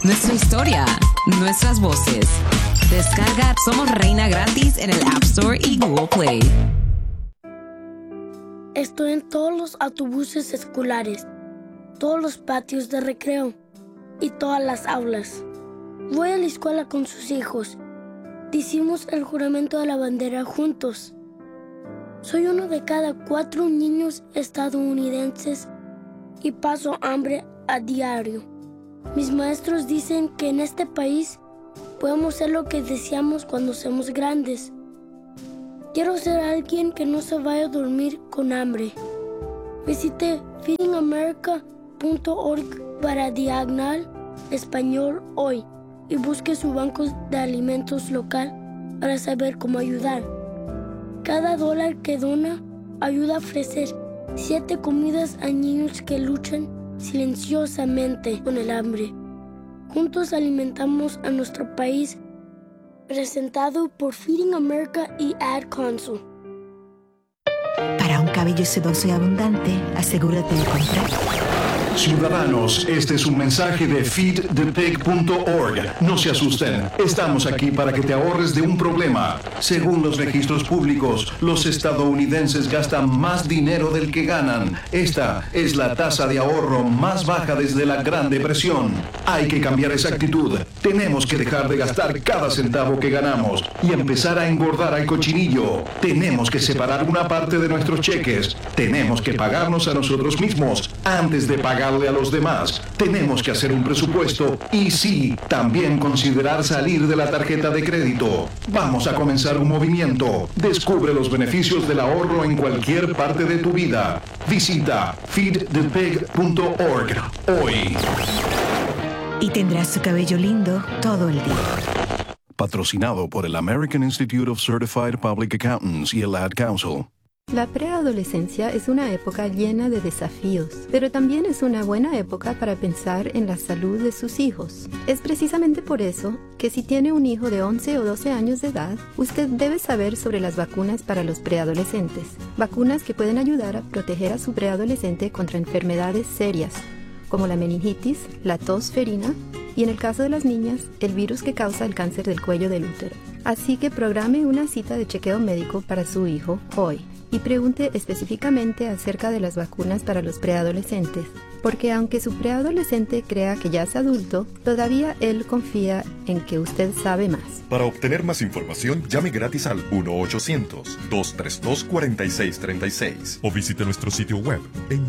nuestra historia, nuestras voces. Descarga Somos Reina gratis en el App Store y Google Play. Estoy en todos los autobuses escolares, todos los patios de recreo y todas las aulas. Voy a la escuela con sus hijos. Decimos el juramento de la bandera juntos. Soy uno de cada 4 niños estadounidenses y paso hambre a diario. Mis maestros dicen que en este país podemos ser lo que deseamos cuando seamos grandes. Quiero ser alguien que no se vaya a dormir con hambre. Visite feedingamerica.org para /español hoy y busque su banco de alimentos local para saber cómo ayudar. Cada dólar que dona ayuda a ofrecer 7 comidas a niños que luchan silenciosamente con el hambre. Juntos alimentamos a nuestro país. Presentado por Feeding America y Ad Council. Para un cabello sedoso y abundante, asegúrate de comprar. Ciudadanos, este es un mensaje de feedthepig.org. No se asusten, estamos aquí para que te ahorres de un problema. Según los registros públicos, los estadounidenses gastan más dinero del que ganan. Esta es la tasa de ahorro más baja desde la Gran Depresión. Hay que cambiar esa actitud. Tenemos que dejar de gastar cada centavo que ganamos y empezar a engordar al cochinillo. Tenemos que separar una parte de nuestros cheques. Tenemos que pagarnos a nosotros mismos antes de pagarle a los demás. Tenemos que hacer un presupuesto y sí, también considerar salir de la tarjeta de crédito. Vamos a comenzar un movimiento. Descubre los beneficios del ahorro en cualquier parte de tu vida. Visita feedthepig.org hoy. Y tendrás su cabello lindo todo el día. Patrocinado por el American Institute of Certified Public Accountants y el Ad Council. La preadolescencia es una época llena de desafíos, pero también es una buena época para pensar en la salud de sus hijos. Es precisamente por eso que si tiene un hijo de 11 o 12 años de edad, usted debe saber sobre las vacunas para los preadolescentes. Vacunas que pueden ayudar a proteger a su preadolescente contra enfermedades serias, como la meningitis, la tos ferina y, en el caso de las niñas, el virus que causa el cáncer del cuello del útero. Así que programe una cita de chequeo médico para su hijo hoy y pregunte específicamente acerca de las vacunas para los preadolescentes, porque aunque su preadolescente crea que ya es adulto, todavía él confía en que usted sabe más. Para obtener más información, llame gratis al 1-800-232-4636 o visite nuestro sitio web en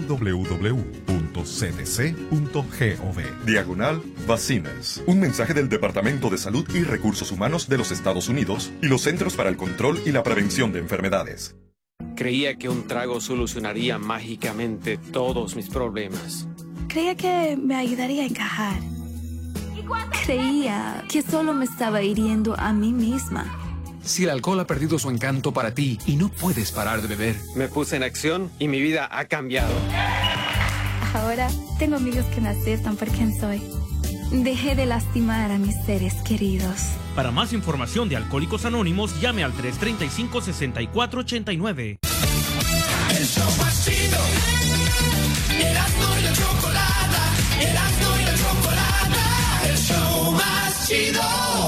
www.cdc.gov/vacinas. Un mensaje del Departamento de Salud y Recursos Humanos de los Estados Unidos y los Centros para el Control y la Prevención de Enfermedades. Creía que un trago solucionaría mágicamente todos mis problemas. Creía que me ayudaría a encajar. Creía que solo me estaba hiriendo a mí misma. Si el alcohol ha perdido su encanto para ti y no puedes parar de beber. Me puse en acción y mi vida ha cambiado. Ahora tengo amigos que me aceptan por quien soy. Dejé de lastimar a mis seres queridos. Para más información de Alcohólicos Anónimos, llame al 335-6489. El show más chido. Erasmo y la chocolata. Erasmo y la chocolata. El show más chido.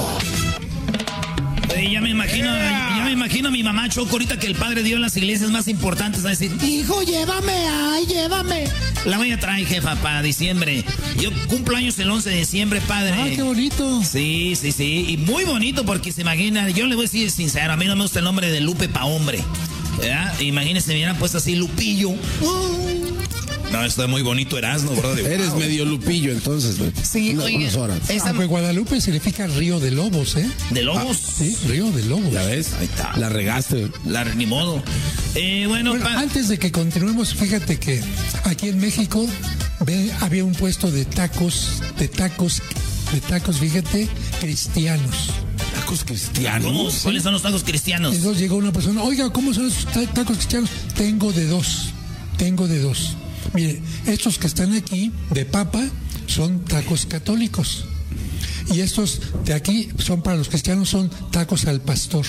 Ya me imagino a mi mamá Choco ahorita que el Padre dio en las iglesias más importantes a decir: hijo, llévame, ay, llévame. La voy a traer, jefa, para diciembre. Yo cumplo años el 11 de diciembre, padre. Ah, qué bonito. Sí. Y muy bonito porque se imagina, yo le voy a decir sincero, a mí no me gusta el nombre de Lupe pa' hombre. ¿Verdad? Imagínense, me hubieran puesto así Lupillo. No, está muy bonito Erasmo, bro. Eres medio Lupillo, entonces. Sí, oiga. Aunque Guadalupe significa río de lobos, ¿eh? ¿De lobos? Sí, río de lobos. ¿Ya ves? Ahí está. La regaste. Ni modo. Bueno, antes de que continuemos, fíjate que aquí en México había un puesto de tacos, fíjate, cristianos. ¿Tacos cristianos? ¿Cuáles son los tacos cristianos? Entonces llegó una persona: oiga, ¿cómo son esos tacos cristianos? Tengo de dos. Mire, estos que están aquí, de papa, son tacos católicos. Y estos de aquí son para los cristianos, son tacos al pastor.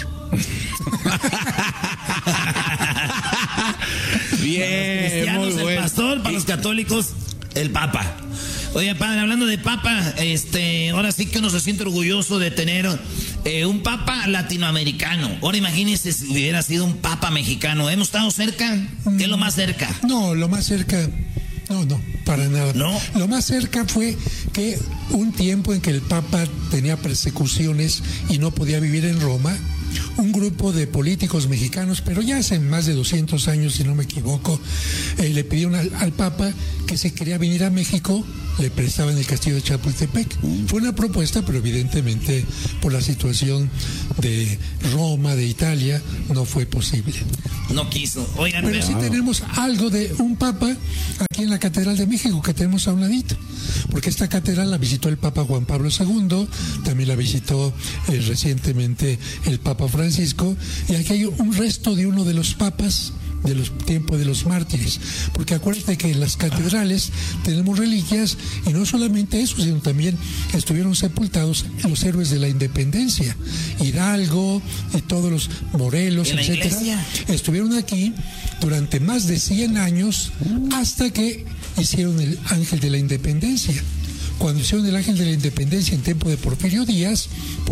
Bien, para los cristianos el pastor, para los católicos el papa. Oye, padre, hablando de papa, ahora sí que uno se siente orgulloso de tener un papa latinoamericano. Ahora imagínese si hubiera sido un papa mexicano. ¿Hemos estado cerca? ¿Qué es lo más cerca? No, lo más cerca... No, para nada. ¿No? Lo más cerca fue que un tiempo en que el Papa tenía persecuciones y no podía vivir en Roma, un grupo de políticos mexicanos, pero ya hace más de 200 años, si no me equivoco, le pidieron al Papa que si quería venir a México, le prestaban el castillo de Chapultepec. Fue una propuesta, pero evidentemente por la situación de Roma, de Italia, no fue posible. No quiso. Oigan, pero sí tenemos algo de un Papa aquí en la Catedral de México, que tenemos a un ladito, porque esta catedral la visitó el Papa Juan Pablo II, también la visitó recientemente el Papa Francisco, y aquí hay un resto de uno de los papas de los tiempos de los mártires, porque acuérdate que en las catedrales tenemos reliquias, y no solamente eso, sino también estuvieron sepultados los héroes de la independencia, Hidalgo y todos los Morelos, etcétera, estuvieron aquí durante más de 100 años hasta que hicieron el Ángel de la Independencia. Cuando hicieron el Ángel de la Independencia en tiempo de Porfirio Díaz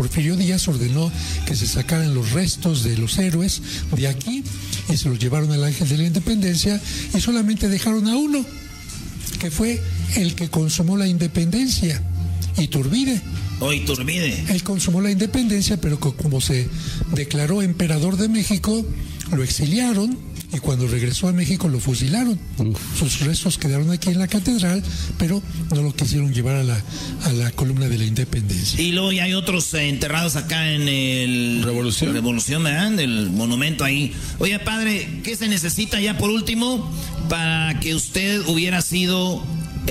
ordenó que se sacaran los restos de los héroes de aquí y se los llevaron al Ángel de la Independencia, y solamente dejaron a uno, que fue el que consumó la independencia, Iturbide. Iturbide. Él consumó la independencia, pero como se declaró emperador de México, lo exiliaron, y cuando regresó a México lo fusilaron. Sus restos quedaron aquí en la catedral, pero no lo quisieron llevar a la columna de la Independencia. Y luego ya hay otros enterrados acá en el Revolución, ¿verdad? Del monumento ahí. Oye, padre, ¿qué se necesita ya por último para que usted hubiera sido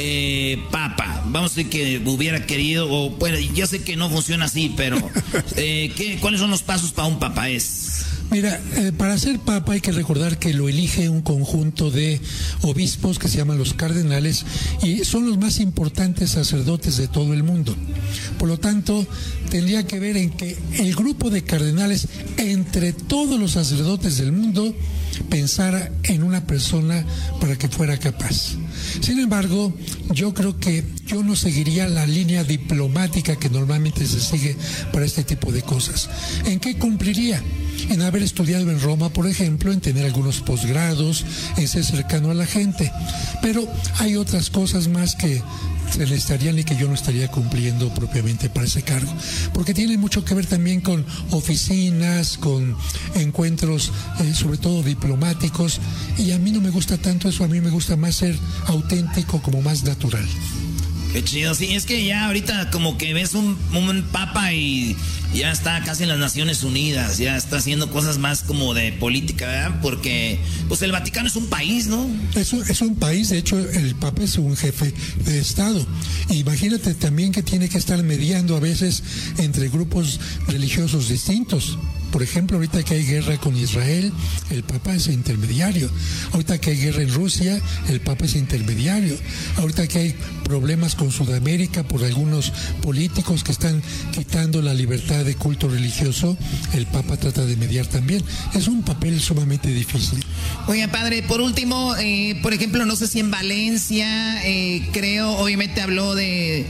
papa? Vamos a decir que hubiera querido, o bueno, yo sé que no funciona así, pero ¿cuáles son los pasos para un papa? Mira, para ser papa hay que recordar que lo elige un conjunto de obispos que se llaman los cardenales, y son los más importantes sacerdotes de todo el mundo. Por lo tanto, tendría que ver en que el grupo de cardenales, entre todos los sacerdotes del mundo, pensara en una persona para que fuera capaz. Sin embargo, yo creo que yo no seguiría la línea diplomática que normalmente se sigue para este tipo de cosas. ¿En qué cumpliría? En haber estudiado en Roma, por ejemplo, en tener algunos posgrados, en ser cercano a la gente. Pero hay otras cosas más que se le estarían y que yo no estaría cumpliendo propiamente para ese cargo, porque tiene mucho que ver también con oficinas, con encuentros sobre todo diplomáticos, y a mí no me gusta tanto eso. A mí me gusta más ser auténtico, como más natural. Qué chido, sí, es que ya ahorita como que ves un papa y ya está casi en las Naciones Unidas, ya está haciendo cosas más como de política, ¿verdad? Porque pues el Vaticano es un país, ¿no? Es un país, de hecho el papa es un jefe de Estado. Imagínate también que tiene que estar mediando a veces entre grupos religiosos distintos. Por ejemplo, ahorita que hay guerra con Israel, el Papa es intermediario. Ahorita que hay guerra en Rusia, el Papa es intermediario. Ahorita que hay problemas con Sudamérica por algunos políticos que están quitando la libertad de culto religioso, el Papa trata de mediar también. Es un papel sumamente difícil. Oiga, padre, por último, por ejemplo, no sé si en Valencia, creo, obviamente habló de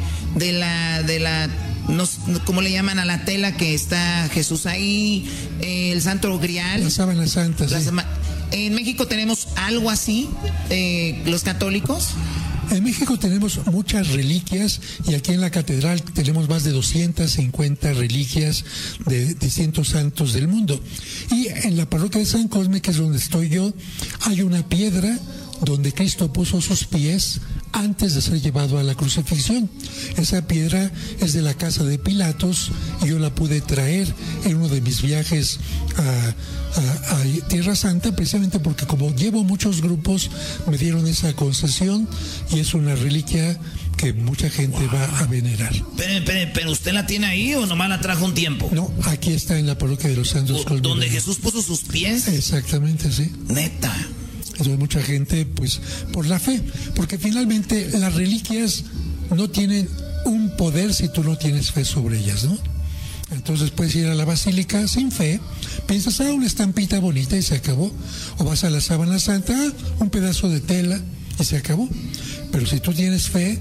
la no, ¿cómo le llaman a la tela que está Jesús ahí? El Santo Grial. La sábana santa, sí. ¿En México tenemos algo así, los católicos? En México tenemos muchas reliquias, y aquí en la catedral tenemos más de 250 reliquias de distintos santos del mundo. Y en la parroquia de San Cosme, que es donde estoy yo, hay una piedra donde Cristo puso sus pies antes de ser llevado a la crucifixión. Esa piedra es de la casa de Pilatos, y yo la pude traer en uno de mis viajes a Tierra Santa, precisamente porque como llevo muchos grupos, me dieron esa concesión, y es una reliquia que mucha gente va a venerar. ¿Pero usted la tiene ahí o nomás la trajo un tiempo? No, aquí está en la parroquia de los Santos Colmenares. ¿Donde Jesús puso sus pies? Exactamente, sí. Neta. Entonces mucha gente, pues, por la fe, porque finalmente las reliquias no tienen un poder si tú no tienes fe sobre ellas, ¿no? Entonces puedes ir a la basílica sin fe, piensas, una estampita bonita y se acabó. O vas a la sábana santa, un pedazo de tela y se acabó. Pero si tú tienes fe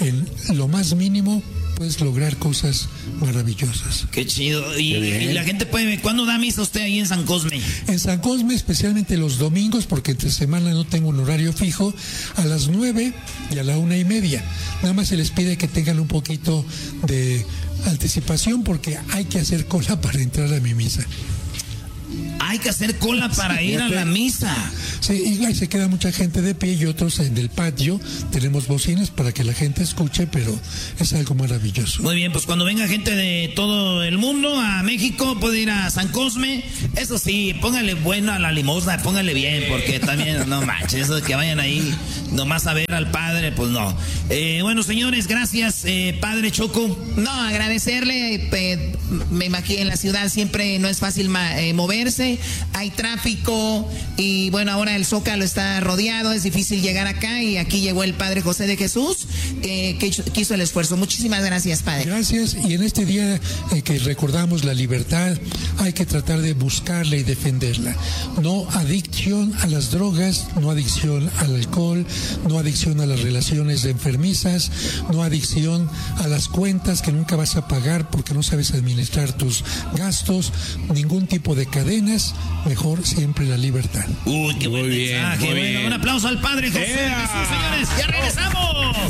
en lo más mínimo puedes lograr cosas maravillosas. Qué chido. Y la gente puede... ¿Cuándo da misa usted ahí en San Cosme? En San Cosme, especialmente los domingos, porque entre semana no tengo un horario fijo, a las 9 y a la 1:30. Nada más se les pide que tengan un poquito de anticipación porque hay que hacer cola para entrar a mi misa. Hay que hacer cola para ir a la misa. Sí, y ahí se queda mucha gente de pie y otros en el patio. Tenemos bocinas para que la gente escuche, pero es algo maravilloso. Muy bien, pues cuando venga gente de todo el mundo a México, puede ir a San Cosme. Eso sí, póngale bueno a la limosna, póngale bien, porque también, no manches, eso de que vayan ahí nomás a ver al padre, pues no. Bueno, señores, gracias, padre Choco. No, agradecerle, me imagino en la ciudad siempre no es fácil moverse, hay tráfico y bueno, ahora el Zócalo está rodeado, es difícil llegar acá y aquí llegó el Padre José de Jesús, que hizo el esfuerzo. Muchísimas gracias, Padre. Gracias, y en este día que recordamos la libertad, hay que tratar de buscarla y defenderla. No adicción a las drogas, no adicción al alcohol, no adicción a las relaciones enfermizas, no adicción a las cuentas que nunca vas a pagar porque no sabes administrar tus gastos, ningún tipo de cadenas, mejor siempre la libertad. Uy, qué buen mensaje. Bueno, un aplauso al Padre José de Jesús, señores. ¡Ya regresamos!